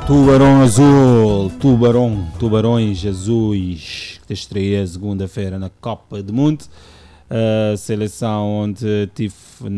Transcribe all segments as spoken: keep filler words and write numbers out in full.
Tubarão Azul, Tubarão, Tubarões Azuis, que estreia segunda-feira na Copa do Mundo, a seleção onde tive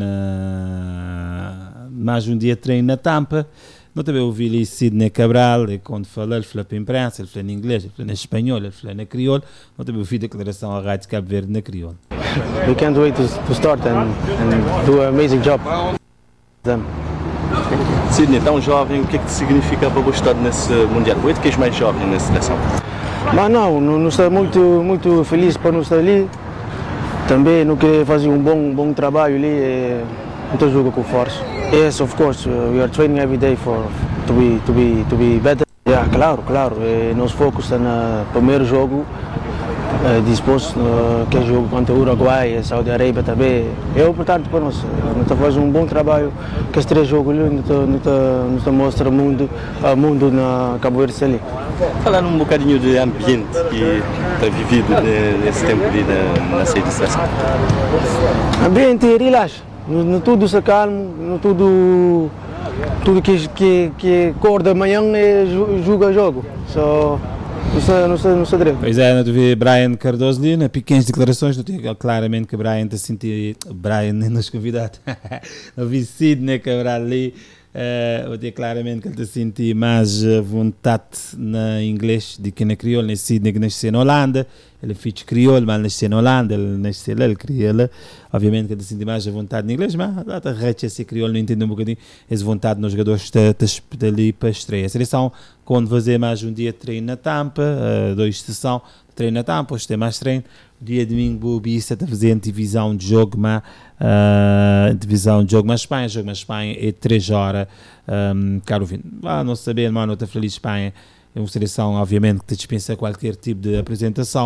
na... mais um dia de treino na Tampa. Não também ouvi ali Sidney Cabral, e quando falou, ele falou para a imprensa, ele falou em inglês, ele falou em espanhol, ele falou na crioulo. Não também ouvi declaração à Rádio Cabo Verde na crioulo. We can't wait to, to start and, and do an amazing job. Them. Sidney, tão jovem, o que é que significa para gostar nesse Mundial? Oito que és mais jovem na seleção? Mas não, não, não estou muito, muito feliz para não estar ali. Também não querer fazer um bom, bom trabalho ali. É, não jogo com força. Yes, of course, we are training every day for to be to be to be better. Yeah, claro, claro. É, nós focus no primeiro jogo. É, disposto no que é jogo contra o Uruguai, a Saudi Arábia também. É importante para nós. Nós fazemos um bom trabalho. Que os três jogos ali nos mostra o mundo, o mundo na Cabo Verde ali. Falar um bocadinho de ambiente que está vivido nesse tempo ali na, na saída de seleção. Ambiente relaxa. No, no tudo se calmo, no tudo tudo que que que acorda amanhã é joga jogo. So, Não sei, não sei, não sei direito. Pois é, não vi Brian Cardoso ali, na pequenas declarações, não tinha claramente que Brian está a sentir, Brian nem nos convidados, não vi Sidney Cabral ali, uh, eu tinha claramente que ele está a sentir mais vontade na inglês do que na crioulo, nem Sidney que nasceu na Holanda, ele é filho de crioulo, mas nasceu na Holanda, ele nasceu lá, ele crioulo, obviamente que ele está a sentir mais a vontade na inglês, mas lá está reto esse crioulo, não entende um bocadinho essa vontade nos jogadores está ali para a estreia. A seleção, quando fazer mais um dia de treino na Tampa, uh, dois sessão de treino na Tampa, hoje tem mais treino, dia domingo o Bissa está fazendo divisão de jogo, mas uh, divisão de jogo, mas Espanha, jogo mas Espanha é três horas, um, caro ouvinte, ah, não saber, mas não está feliz Espanha, é uma seleção, obviamente, que te dispensa qualquer tipo de apresentação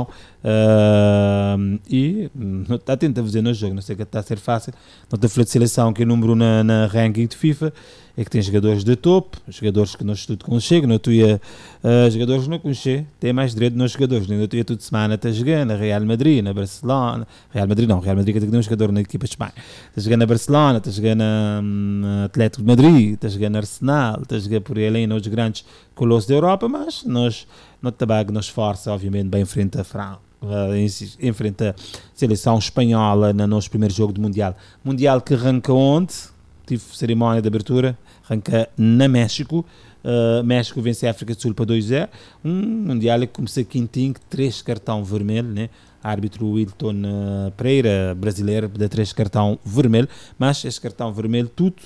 uh, e não está atento a fazer no jogo, não sei que está a ser fácil, não está a falar de seleção que é número na, na ranking de FIFA, é que tem jogadores de topo, jogadores que não estudo com chego, não tuia uh, jogadores não com chego, tem mais direito nos jogadores, não tuia toda semana está jogando na Real Madrid, na Barcelona, Real Madrid não, Real Madrid que tem um jogador na equipa de Espanha, está jogando na Barcelona, está jogando na Atlético de Madrid, está jogando na Arsenal, está jogando por aí além nos grandes colossos da Europa, mas nós, no tabaco, nos força, obviamente, bem em frente a França. Em frente à seleção espanhola no nosso primeiro jogo do Mundial. Mundial que arranca onde? Tive cerimónia de abertura, arranca na México. Uh, México vence a África do Sul para dois a zero. Um Mundial que começou quintinho, três cartão vermelho, né? Árbitro Wilton uh, Pereira, brasileiro, dá três cartão vermelho, mas esse cartão vermelho tudo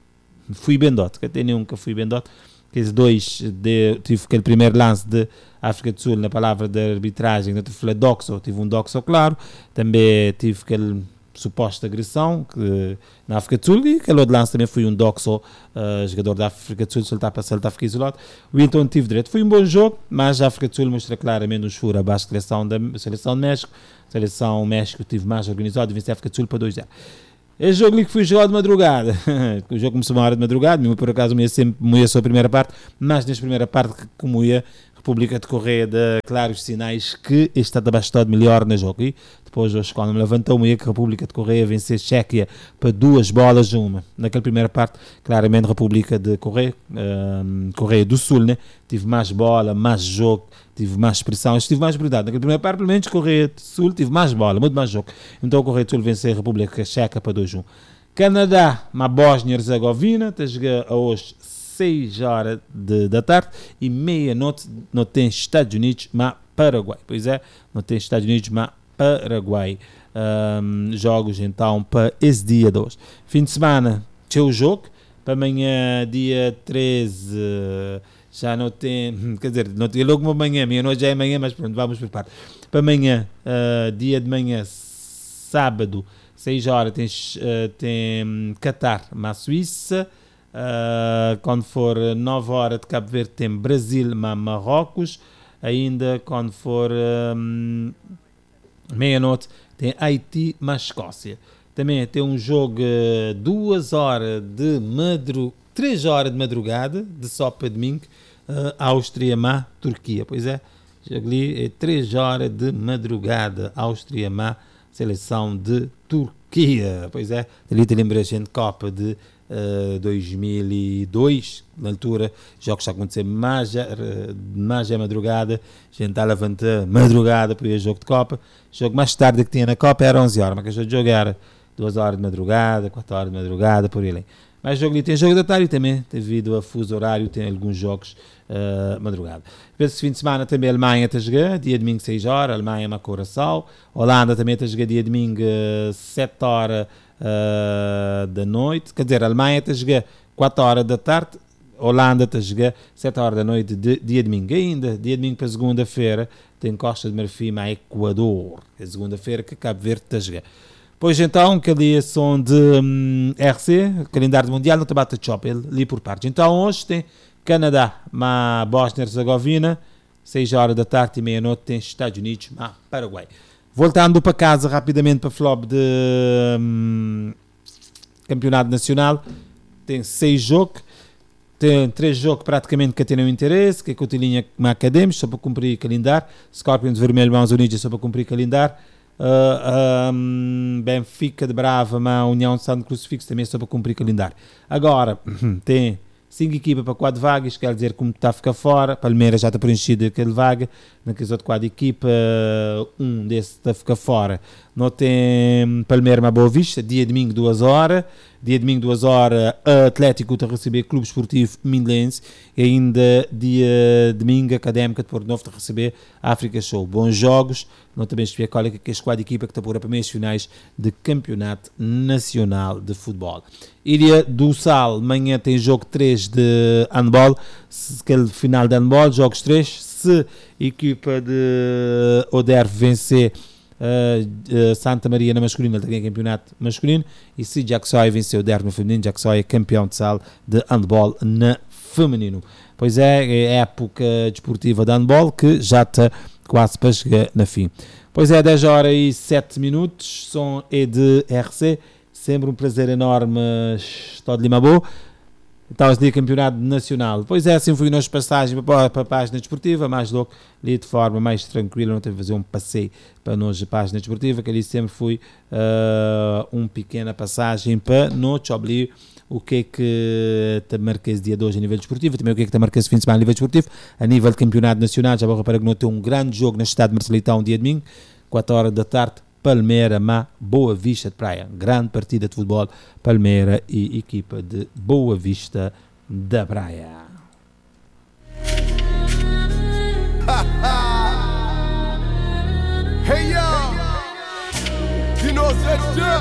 fui bendote, que até nunca fui bendote. Aqueles dois, de, tive aquele primeiro lance de África do Sul na palavra da arbitragem, eu tive doxo, tive um doxo claro, também tive aquele suposta agressão que, na África do Sul, e aquele outro lance também foi um doxo, uh, jogador da África do Sul, se ele está para se ele está a ficar isolado. O Wilton tive direito, foi um bom jogo, mas a África do Sul mostra claramente um esfuro abaixo da seleção, da seleção de México, a seleção México tive mais organizado e vence a África do Sul para dois a zero. Esse jogo ali que foi jogado de madrugada, o jogo começou uma hora de madrugada, por acaso ia sempre moía só a primeira parte, mas nesta primeira parte como ia República de Correia de claros sinais que está bastante melhor no jogo. E depois hoje quando me levantou moía que a República de Correia venceu a Chequia para duas bolas a uma. Naquela primeira parte, claramente República de Correia, um, Correia do Sul, né? Tive mais bola, mais jogo, tive mais pressão, tive mais prioridade. Naquela primeira parte, pelo menos Correia do Sul tive mais bola, muito mais jogo. Então a Correia do Sul venceu a República Checa para dois a um. Canadá, uma Bósnia e Herzegovina, está a jogar hoje seis horas de, da tarde e meia-noite não tem Estados Unidos, mas Paraguai. Pois é, não tem Estados Unidos, mas Paraguai. Um, jogos então para esse dia de hoje. Fim de semana, tinha o jogo. Para amanhã, dia treze, já não tem, quer dizer, não tem logo amanhã, meia-noite já é amanhã, mas pronto, vamos por parte. Para amanhã, uh, dia de manhã, sábado, seis horas, tem, uh, tem Qatar, mas Suíça. Uh, quando for nove horas de Cabo Verde tem Brasil, mas Marrocos. Ainda quando for um, meia-noite tem Haiti, mas Escócia. Também tem um jogo uh, duas horas de madrugada, três horas de madrugada, de só para domingo, uh, Áustria, mas Turquia. Pois é, jogo ali é três horas de madrugada, Áustria, mas seleção de Turquia. Pois é, ali te lembra a gente Copa de uh, dois mil e dois, na altura, jogos já aconteceram mais, mais à madrugada, a gente está a levantar madrugada para ir a jogo de Copa, o jogo mais tarde que tinha na Copa era onze horas, mas que o jogo era duas horas de madrugada, quatro horas de madrugada, por aí. Mas jogo ali tem jogo da tarde também, devido a fuso horário, tem alguns jogos uh, madrugada. Esse fim de semana também a Alemanha está a jogar, dia domingo seis horas, Alemanha uma Coração, Holanda também está a jogar dia domingo sete horas uh, da noite, quer dizer, a Alemanha está a jogar quatro horas da tarde, Holanda está a jogar sete horas da noite, de, dia domingo ainda, dia domingo para segunda-feira, tem Costa de Marfim a Equador, é segunda-feira que Cabo Verde está a jogar. Pois então, que ali são de um, R C, calendário mundial, não te bate chop, ali por parte. Então hoje tem Canadá, mas Bósnia e Herzegovina, seis horas da tarde e meia-noite tem Estados Unidos, mas Paraguai. Voltando para casa rapidamente para o flop de um, campeonato nacional, tem seis jogos, tem três jogos praticamente que têm interesse, que é Cotilinha Académico, só para cumprir o calendário, Scorpions Vermelho, Mãos Unidas, só para cumprir o calendário, Uh, um, Benfica de Brava, a União de Santo Crucifixo também só para cumprir calendário. Agora tem cinco equipas para quatro vagas, quer dizer, como está a ficar fora, Palmeiras já está preenchido aquele vaga, naqueles outros quatro equipas, um desses está a ficar fora. Não tem Palmeiras, Boa Vista, dia domingo duas horas, dia domingo duas horas, Atlético está a receber Clube Esportivo Mindelense, e ainda dia domingo Académica de Porto Novo está a receber África Show. Bons jogos, não também se qual é que é a quatro equipa que está por para meios finais de Campeonato Nacional de Futebol. Ilha do Sal, amanhã tem jogo três de handball, aquele final de handball, jogos três, se a equipa de Oder vencer uh, uh, Santa Maria na masculina, ele tem campeonato masculino, e se Jacksoi venceu o Der no feminino, Jacksoi é campeão de Sal de handball na feminino. Pois é, é a época desportiva de handball que já está quase para chegar na fim. Pois é, dez horas e sete minutos, som é de R C, sempre um prazer enorme, estou de Limabo. Estamos ali campeonato nacional. Pois é, assim fui nas passagens para, para a página desportiva, mais louco, ali de forma mais tranquila, não teve que fazer um passeio para nós a página desportiva, que ali sempre fui uh, uma pequena passagem para nós ali o que é que te marquei dia de hoje a nível desportivo, também o que é que te marquei esse fim de semana a nível desportivo, a nível de campeonato nacional, já vou reparar que não tem um grande jogo na cidade de Marcelitão um dia de domingo, quatro horas da tarde, Palmeira, má Boa Vista de Praia, grande partida de futebol, Palmeira e equipa de Boa Vista da Praia. Hey yo, you know that